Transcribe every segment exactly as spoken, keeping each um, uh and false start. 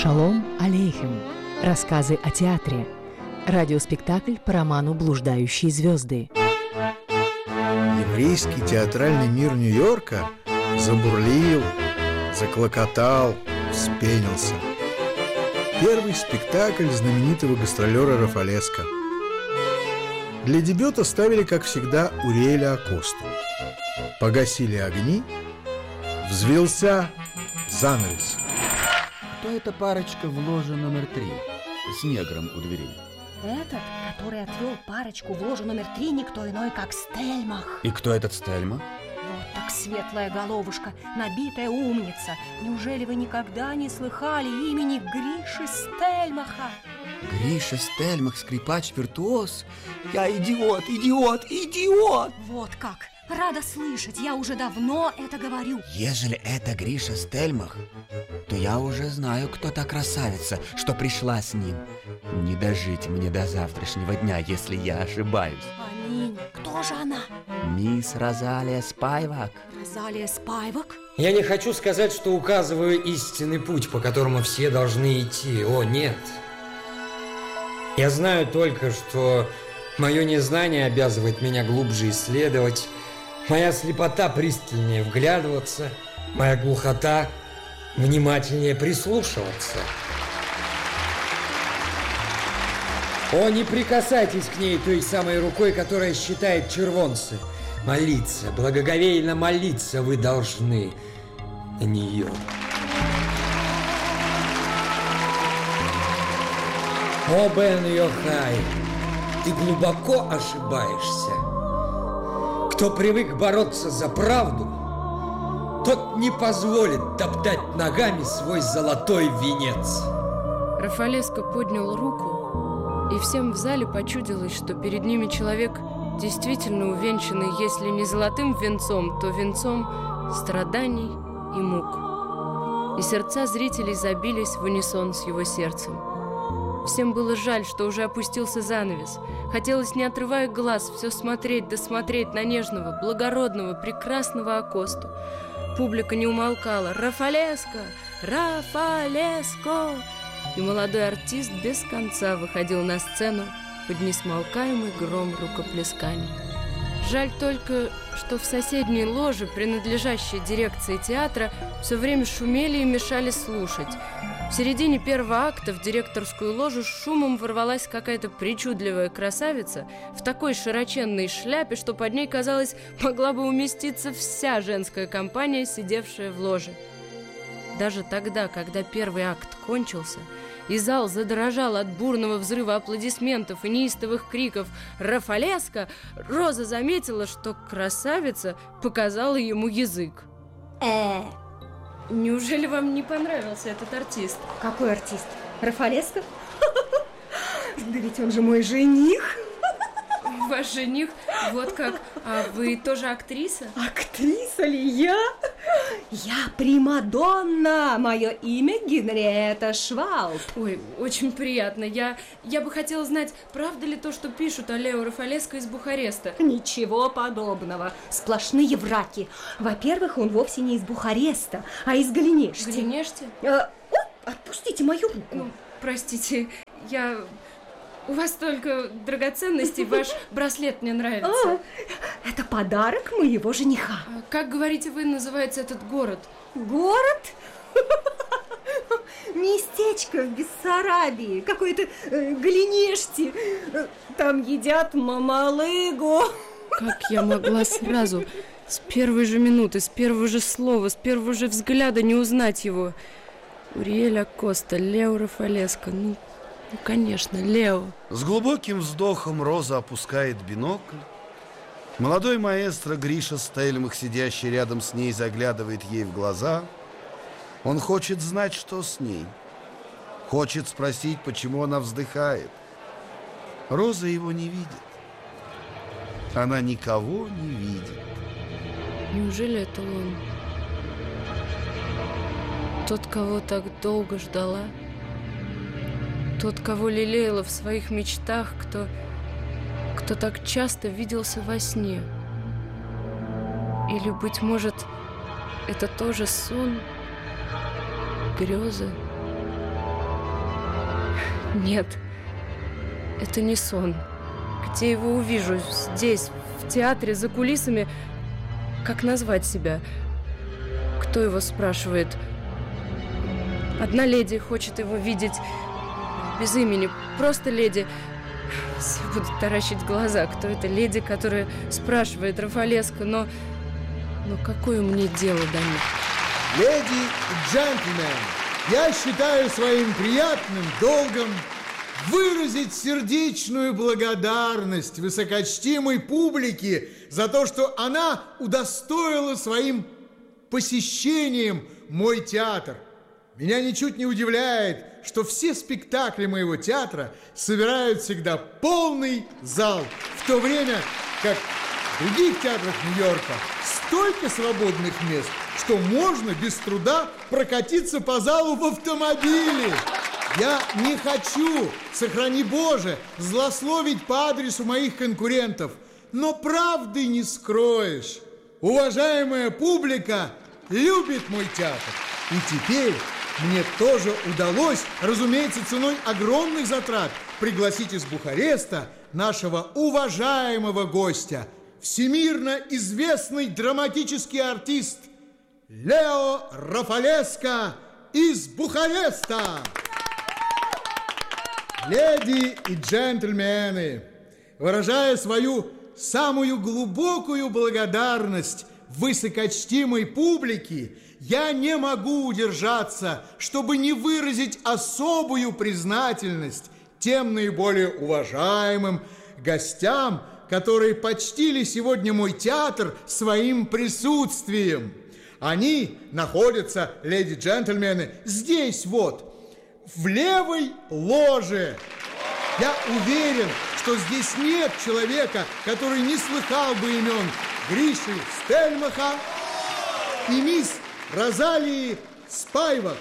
Шалом алейхем. Рассказы о театре. Радиоспектакль по роману «Блуждающие звезды». Еврейский театральный мир Нью-Йорка забурлил, заклокотал, вспенился. Первый спектакль знаменитого гастролера Рафалеско. Для дебюта ставили, как всегда, Уриэля Акосту. Погасили огни, взвился занавес. Кто эта парочка в ложе номер три с негром у дверей? Этот, который отвел парочку в ложу номер три, никто иной, как Стельмах. И кто этот Стельмах? Вот так светлая головушка, набитая умница. Неужели вы никогда не слыхали имени Гриши Стельмаха? Гриша Стельмах, скрипач-виртуоз? Я идиот, идиот, идиот! Вот как! Рада слышать, я уже давно это говорю. Ежели это Гриша Стельмах, то я уже знаю, кто та красавица, что пришла с ним. Не дожить мне до завтрашнего дня, если я ошибаюсь. Аминь. Кто же она? Мисс Розалия Спайвак. Розалия Спайвак? Я не хочу сказать, что указываю истинный путь, по которому все должны идти. О, нет. Я знаю только, что мое незнание обязывает меня глубже исследовать, моя слепота пристальнее вглядываться, моя глухота внимательнее прислушиваться. О, не прикасайтесь к ней той самой рукой, которая считает червонцы. Молиться, благоговейно молиться вы должны на нее. О, Бен Йохай, ты глубоко ошибаешься. Кто привык бороться за правду, тот не позволит топтать ногами свой золотой венец. Рафалеско поднял руку, и всем в зале почудилось, что перед ними человек, действительно увенчанный, если не золотым венцом, то венцом страданий и мук. И сердца зрителей забились в унисон с его сердцем. Всем было жаль, что уже опустился занавес. Хотелось, не отрывая глаз, все смотреть да смотреть на нежного, благородного, прекрасного Акосту. Публика не умолкала. «Рафалеско! Рафалеско!» И молодой артист без конца выходил на сцену под несмолкаемый гром рукоплесканий. Жаль только, что в соседней ложе, принадлежащей дирекции театра, все время шумели и мешали слушать. В середине первого акта в директорскую ложу с шумом ворвалась какая-то причудливая красавица в такой широченной шляпе, что под ней, казалось, могла бы уместиться вся женская компания, сидевшая в ложе. Даже тогда, когда первый акт кончился, и зал задрожал от бурного взрыва аплодисментов и неистовых криков «Рафалеско!», Роза заметила, что красавица показала ему язык. Э, Неужели вам не понравился этот артист? Какой артист? Рафалеско? Да ведь он же мой жених. Ваш жених? Вот как? А вы тоже актриса? Актриса ли я? Я примадонна. Мое имя Генриетта Швалб. Ой, очень приятно. Я, я бы хотела знать, правда ли то, что пишут о Лео Рафалеско из Бухареста? Ничего подобного. Сплошные враки. Во-первых, он вовсе не из Бухареста, а из Галинешти. Галинешти? А, о, отпустите мою руку. Ну, простите, я... У вас только драгоценности, ваш браслет мне нравится. А, это подарок моего жениха. А как, говорите вы, называется этот город? Город? Местечко в Бессарабии, какой-то э, Галинешти. Там едят мамалыгу. Как я могла сразу, с первой же минуты, с первого же слова, с первого же взгляда не узнать его? Уриэль Акоста, Лео Рафалеско, ну... Ну, конечно, Лео. С глубоким вздохом Роза опускает бинокль. Молодой маэстро Гриша Стельмах, сидящий рядом с ней, заглядывает ей в глаза. Он хочет знать, что с ней. Хочет спросить, почему она вздыхает. Роза его не видит. Она никого не видит. Неужели это он? Тот, кого так долго ждала? Тот, кого лелеяла в своих мечтах, кто, кто так часто виделся во сне. Или, быть может, это тоже сон, грезы, Нет, это не сон. Где его увижу? Здесь, в театре, за кулисами. Как назвать себя? Кто его спрашивает? Одна леди хочет его видеть без имени, просто леди. Все будут таращить глаза. Кто эта леди, которая спрашивает Рафалеско, но... Но какое мне дело до них? Леди и джентльмены, я считаю своим приятным долгом выразить сердечную благодарность высокочтимой публике за то, что она удостоила своим посещением мой театр. Меня ничуть не удивляет, что все спектакли моего театра собирают всегда полный зал, в то время как в других театрах Нью-Йорка столько свободных мест, что можно без труда прокатиться по залу в автомобиле. Я не хочу, сохрани Боже, злословить по адресу моих конкурентов, но правды не скроешь. Уважаемая публика любит мой театр, и теперь мне тоже удалось, разумеется, ценой огромных затрат, пригласить из Бухареста нашего уважаемого гостя, всемирно известный драматический артист Лео Рафалеско из Бухареста. Леди и джентльмены, выражая свою самую глубокую благодарность высокочтимой публике, я не могу удержаться, чтобы не выразить особую признательность тем наиболее уважаемым гостям, которые почтили сегодня мой театр своим присутствием. Они находятся, леди и джентльмены, здесь вот, в левой ложе. Я уверен, что здесь нет человека, который не слыхал бы имен Гриши Стельмаха и мисс Розалии Спайвак.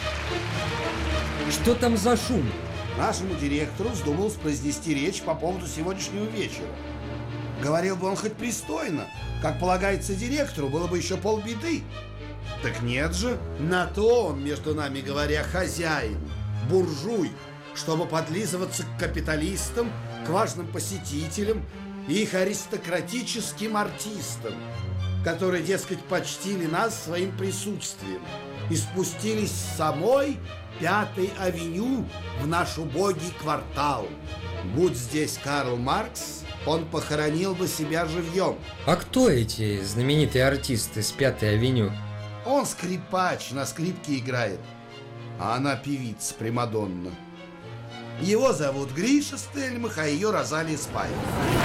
Что там за шум? Нашему директору вздумалось произнести речь по поводу сегодняшнего вечера. Говорил бы он хоть пристойно, как полагается директору, было бы еще полбеды. Так нет же, на то он, между нами говоря, хозяин, буржуй, чтобы подлизываться к капиталистам, к важным посетителям и их аристократическим артистам, которые, дескать, почтили нас своим присутствием и спустились с самой Пятой авеню в наш убогий квартал. Будь здесь Карл Маркс, он похоронил бы себя живьем. А кто эти знаменитые артисты с Пятой авеню? Он скрипач, на скрипке играет, а она певица, примадонна. Его зовут Гриша Стельмах, а ее Розалия Спайвак.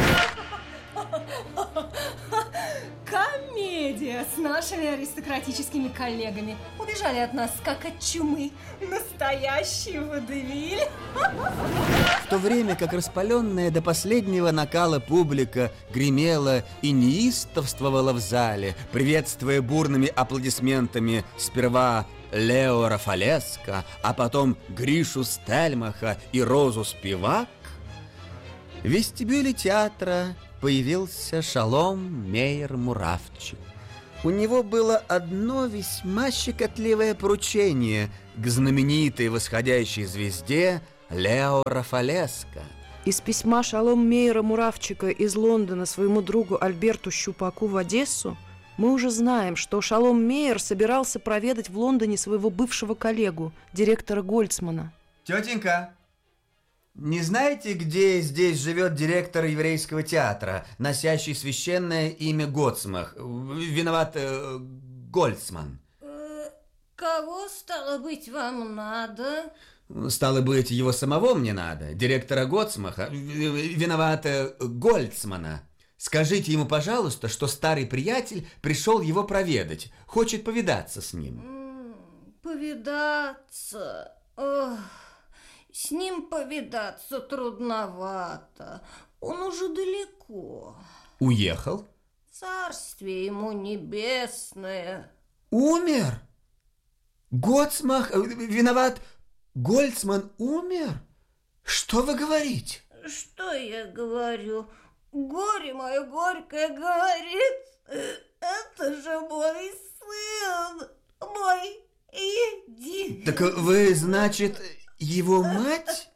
Комедия с нашими аристократическими коллегами. Убежали от нас, как от чумы. Настоящий водевиль. В то время как распаленная до последнего накала публика гремела и неистовствовала в зале, приветствуя бурными аплодисментами сперва Лео Рафалеско, а потом Гришу Стельмаха и Розу Спивак, в вестибюле театра появился Шалом Мейер-Муравчик. У него было одно весьма щекотливое поручение к знаменитой восходящей звезде Лео Рафалеско. Из письма Шалом Мейера-Муравчика из Лондона своему другу Альберту Щупаку в Одессу мы уже знаем, что Шалом Мейер собирался проведать в Лондоне своего бывшего коллегу, директора Гольцмана. Тетенька, не знаете, где здесь живет директор еврейского театра, носящий священное имя Гоцмах? Виноват э, Гольцман. Э, кого, стало быть, вам надо? Стало быть, его самого мне надо, директора Гоцмаха. Виноват э, Гольцмана. Скажите ему, пожалуйста, что старый приятель пришел его проведать, хочет повидаться с ним. М-м, повидаться? Ох. С ним повидаться трудновато. Он уже далеко. Уехал? Царствие ему небесное. Умер? Гоцмах, виноват, Гольцман умер? Что вы говорите? Что я говорю? Горе мое горькое говорит. Это же мой сын, мой един. Так вы, значит, его мать?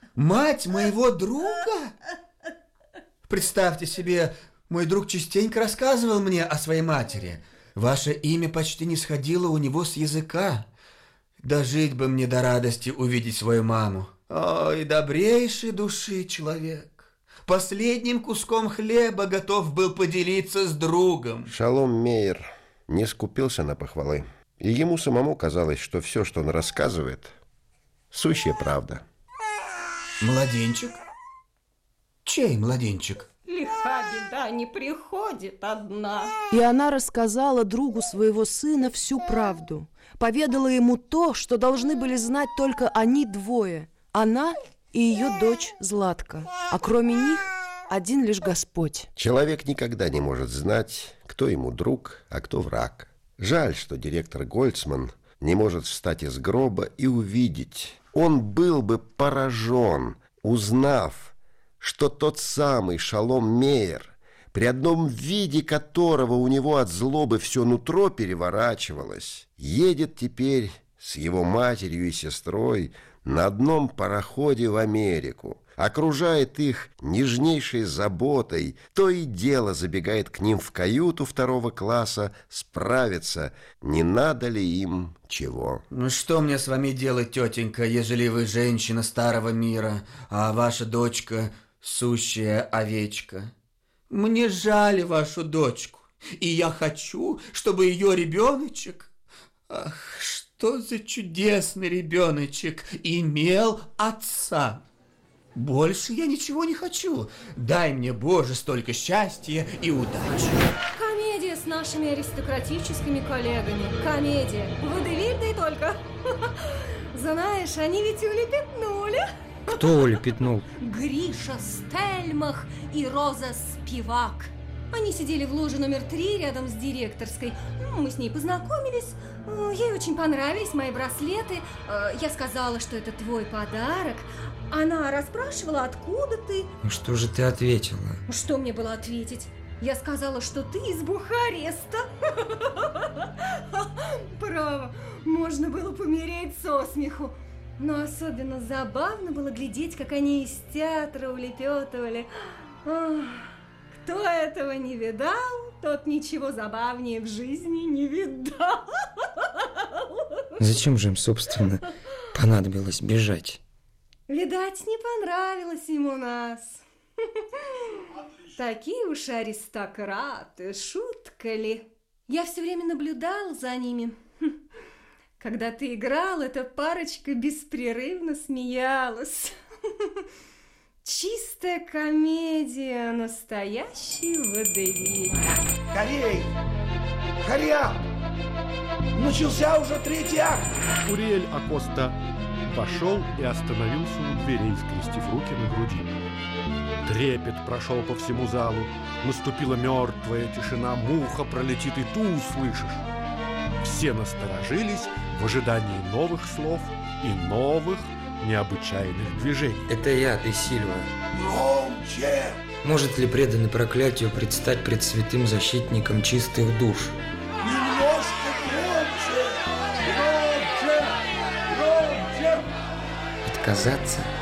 Мать моего друга? Представьте себе, мой друг частенько рассказывал мне о своей матери. Ваше имя почти не сходило у него с языка. Дожить бы мне до радости увидеть свою маму. Ой, добрейшей души человек. Последним куском хлеба готов был поделиться с другом. Шалом Мейер не скупился на похвалы. И ему самому казалось, что все, что он рассказывает, сущая правда. Младенчик? Чей младенчик? Лиха беда не приходит одна. И она рассказала другу своего сына всю правду. Поведала ему то, что должны были знать только они двое. Она и ее дочь Златка. А кроме них один лишь Господь. Человек никогда не может знать, кто ему друг, а кто враг. Жаль, что директор Гольцман не может встать из гроба и увидеть. Он был бы поражен, узнав, что тот самый Шалом Мейер, при одном виде которого у него от злобы все нутро переворачивалось, едет теперь с его матерью и сестрой на одном пароходе в Америку, окружает их нежнейшей заботой, то и дело забегает к ним в каюту второго класса справиться, не надо ли им чего. Ну что мне с вами делать, тетенька, ежели вы женщина старого мира, а ваша дочка сущая овечка? Мне жаль вашу дочку, и я хочу, чтобы ее ребеночек, ах, что за чудесный ребеночек, имел отца. Больше я ничего не хочу. Дай мне, Боже, столько счастья и удачи. Комедия с нашими аристократическими коллегами. Комедия. Водевильная только. Знаешь, они ведь улепетнули. Кто улепетнул? Гриша Стельмах и Роза Спивак. Они сидели в ложе номер три рядом с директорской. Мы с ней познакомились. Ей очень понравились мои браслеты. Я сказала, что это твой подарок. Она расспрашивала, откуда ты. Ну что же ты ответила? Что мне было ответить? Я сказала, что ты из Бухареста. Право, можно было помереть со смеху. Но особенно забавно было глядеть, как они из театра улепетывали. Ох, кто этого не видал, тот ничего забавнее в жизни не видал. Зачем же им, собственно, понадобилось бежать? Видать, не понравилось ему нас. Такие уж аристократы, шутка ли? Я все время наблюдала за ними. Когда ты играл, эта парочка беспрерывно смеялась. Чистая комедия, настоящий водевиль. Скорей! Харя! Начался уже третий акт! Уриэль Акоста вошел и остановился у дверей, скрестив руки на груди. Трепет прошел по всему залу. Наступила мертвая тишина. Муха пролетит, и ту услышишь. Все насторожились в ожидании новых слов и новых необычайных движений. Это я, Де Сильва. Громче! Может ли преданный проклятию предстать пред святым защитником чистых душ? Немножко громче! Громче! Громче! Отказаться?